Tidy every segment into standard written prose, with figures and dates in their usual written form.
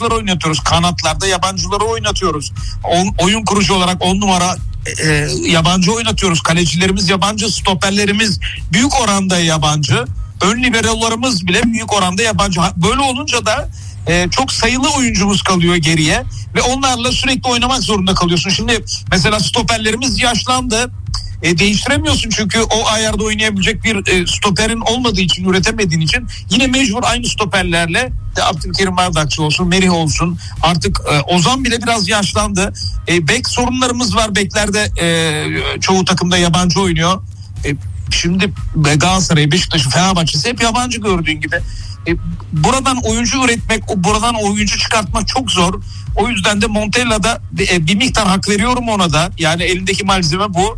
oynatıyoruz. Kanatlarda yabancıları oynatıyoruz. Oyun kurucu olarak 10 numara yabancı oynatıyoruz. Kalecilerimiz yabancı, stoperlerimiz büyük oranda yabancı. Ön liberolarımız bile büyük oranda yabancı. Böyle olunca da çok sayılı oyuncumuz kalıyor geriye ve onlarla sürekli oynamak zorunda kalıyorsun. Şimdi mesela stoperlerimiz yaşlandı. Değiştiremiyorsun çünkü o ayarda oynayabilecek bir stoperin olmadığı için, üretemediğin için yine mecbur aynı stoperlerle Abdülkerim Bardakçı olsun, Merih olsun, artık Ozan bile biraz yaşlandı. Bek sorunlarımız var. Beklerde çoğu takımda yabancı oynuyor. Şimdi Galatasaray, Beşiktaş, Fenerbahçe'si hep yabancı gördüğün gibi. Buradan oyuncu üretmek, buradan oyuncu çıkartmak çok zor. O yüzden de Montella'da bir miktar hak veriyorum ona da. Yani elindeki malzeme bu.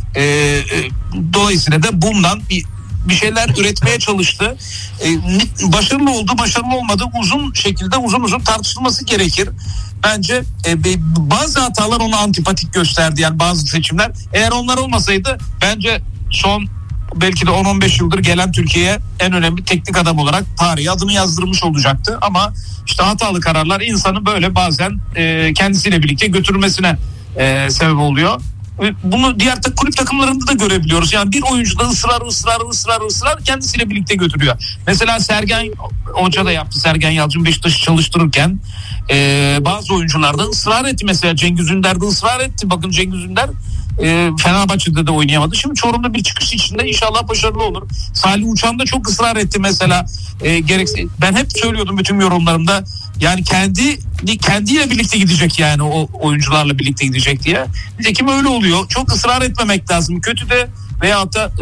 Dolayısıyla da bundan bir şeyler üretmeye çalıştı. Başarılı oldu, başarılı olmadı. Uzun tartışılması gerekir. Bence bazı hatalar ona antipatik gösterdi. Yani bazı seçimler. Eğer onlar olmasaydı bence son belki de 10-15 yıldır gelen Türkiye'ye en önemli teknik adam olarak tarihe adını yazdırmış olacaktı. Ama işte hatalı kararlar insanı böyle bazen kendisiyle birlikte götürmesine sebep oluyor. Bunu diğer kulüp takımlarında da görebiliyoruz. Yani bir oyuncu da ısrar kendisiyle birlikte götürüyor. Mesela Sergen Hoca da yaptı. Sergen Yalçın Beşiktaş'ı çalıştırırken bazı oyuncularda ısrar etti. Mesela Cengiz Ünder de ısrar etti. Bakın Cengiz Ünder Fenerbahçe'de de oynayamadı. Şimdi Çorum'da bir çıkış içinde inşallah başarılı olur. Salih Uçan da çok ısrar etti mesela. Ben hep söylüyordum bütün yorumlarımda. Yani kendiyle birlikte gidecek, yani o oyuncularla birlikte gidecek diye. Nitekim öyle oluyor. Çok ısrar etmemek lazım. Kötü de veyahut da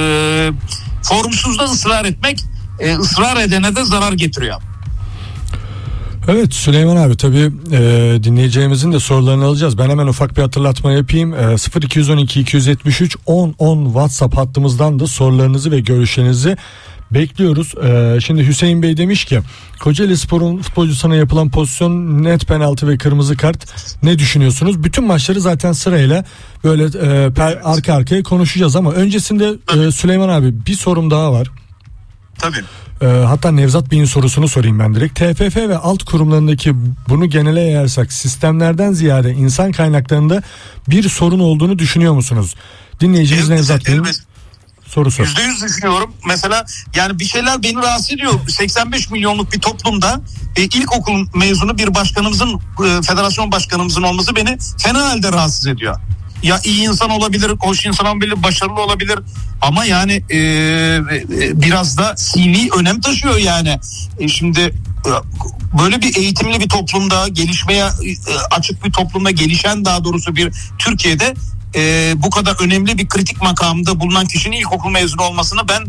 formsuz da ısrar etmek ısrar edene de zarar getiriyor. Evet Süleyman abi, tabii dinleyeceğimizin de sorularını alacağız. Ben hemen ufak bir hatırlatma yapayım. 0212 273 10 WhatsApp hattımızdan da sorularınızı ve görüşlerinizi bekliyoruz. Şimdi Hüseyin Bey demiş ki Kocaelispor'un futbolcusuna yapılan pozisyon net penaltı ve kırmızı kart, ne düşünüyorsunuz? Bütün maçları zaten sırayla böyle arka arkaya konuşacağız ama öncesinde Süleyman abi bir sorum daha var. Tabii. Hatta Nevzat Bey'in sorusunu sorayım ben direkt. TFF ve alt kurumlarındaki, bunu genele yayarsak, sistemlerden ziyade insan kaynaklarında bir sorun olduğunu düşünüyor musunuz? Dinleyicimiz Nevzat Bey'in sorusu. %100 düşünüyorum. Mesela yani bir şeyler beni rahatsız ediyor. 85 milyonluk bir toplumda ilkokul mezunu bir başkanımızın, federasyon başkanımızın olması beni fena halde rahatsız ediyor. Ya iyi insan olabilir, hoş insan olabilir, başarılı olabilir ama yani biraz da sini önem taşıyor yani. Şimdi böyle bir eğitimli bir toplumda, gelişmeye açık bir toplumda, gelişen daha doğrusu bir Türkiye'de bu kadar önemli bir kritik makamda bulunan kişinin ilkokul mezunu olmasını ben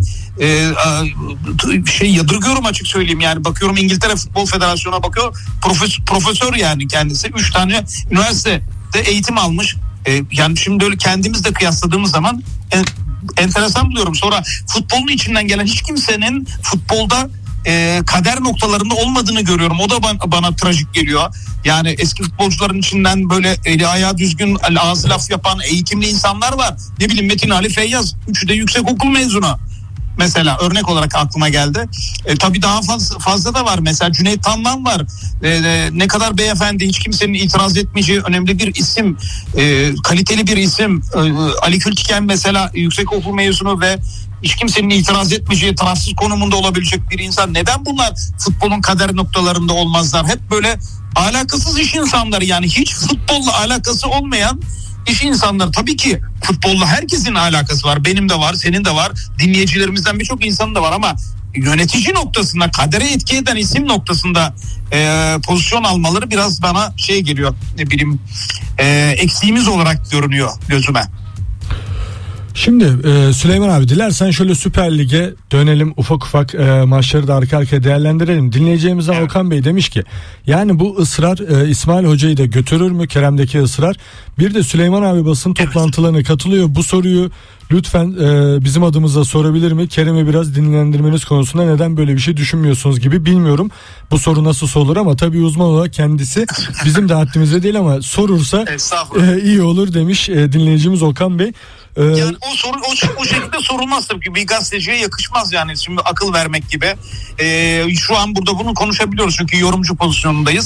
yadırgıyorum, açık söyleyeyim. Yani bakıyorum İngiltere Futbol Federasyonu'na bakıyor, profesör yani kendisi 3 tane üniversitede eğitim almış. Yani şimdi öyle kendimizle kıyasladığımız zaman enteresan buluyorum. Sonra futbolun içinden gelen hiç kimsenin futbolda kader noktalarında olmadığını görüyorum. O da bana trajik geliyor. Yani eski futbolcuların içinden böyle eli ayağı düzgün, ağzı laf yapan eğitimli insanlar var. Ne bileyim Metin Ali Feyyaz, üçü de yüksekokul mezunu. Mesela örnek olarak aklıma geldi. Tabii daha fazla da var. Mesela Cüneyt Tanlan var. Ne kadar beyefendi, hiç kimsenin itiraz etmeyeceği önemli bir isim. Kaliteli bir isim. Ali Kültiken mesela yüksekokul mezunu ve hiç kimsenin itiraz etmeyeceği, tarafsız konumunda olabilecek bir insan. Neden bunlar futbolun kader noktalarında olmazlar? Hep böyle alakasız iş insanları, yani hiç futbolla alakası olmayan İş insanları. Tabii ki futbolla herkesin alakası var. Benim de var, senin de var. Dinleyicilerimizden birçok insanın da var ama yönetici noktasında, kadere etki eden isim noktasında pozisyon almaları biraz bana geliyor. Ne bileyim, eksiğimiz olarak görünüyor gözüme. Şimdi Süleyman abi, dilersen şöyle Süper Lig'e dönelim, ufak ufak maçları da arka arkaya değerlendirelim. Dinleyeceğimizden evet. Okan Bey demiş ki yani bu ısrar İsmail Hoca'yı da götürür mü, Kerem'deki ısrar? Bir de Süleyman abi basın toplantılarına katılıyor. Bu soruyu lütfen bizim adımıza sorabilir mi? Kerem'i biraz dinlendirmeniz konusunda neden böyle bir şey düşünmüyorsunuz gibi, bilmiyorum. Bu soru nasıl sorulur ama tabii uzman olarak kendisi, bizim de haddimize değil ama sorursa iyi olur demiş dinleyicimiz Okan Bey. Yani o soru o şekilde sorulmaz tabii ki, bir gazeteciye yakışmaz yani, şimdi akıl vermek gibi. Şu an burada bunu konuşabiliyoruz çünkü yorumcu pozisyonundayız.